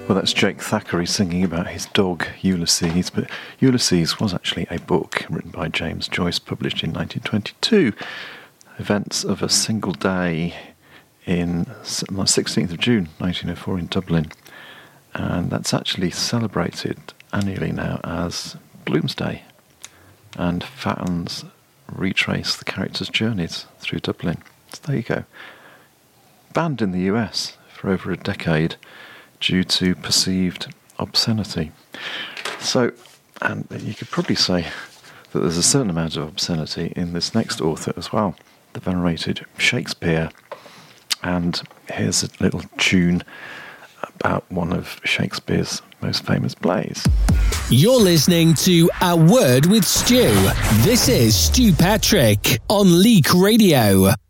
Well, that's Jake Thackeray singing about his dog, Ulysses. But Ulysses was actually a book written by James Joyce, published in 1922. Events of a single day in the 16th of June, 1904 in Dublin. And that's actually celebrated annually now as Bloomsday. And fans retrace the characters' journeys through Dublin. So there you go. Banned in the US for over a decade due to perceived obscenity. So, and you could probably say that there's a certain amount of obscenity in this next author as well, the venerated Shakespeare. And here's a little tune about one of Shakespeare's most famous plays. You're listening to A Word with Stu. This is Stu Patrick on Leak Radio.